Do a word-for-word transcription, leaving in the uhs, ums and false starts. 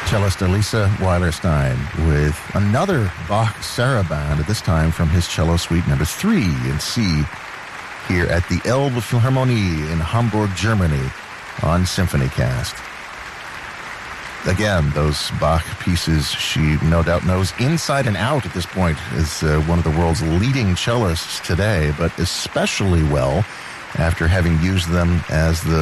Cellist Elisa Weilerstein with another Bach Sarabande, at this time from his cello suite number three in C, here at the Elbe Philharmonie in Hamburg, Germany, on SymphonyCast. Again, those Bach pieces she no doubt knows inside and out at this point, is uh, one of the world's leading cellists today, but especially well after having used them as the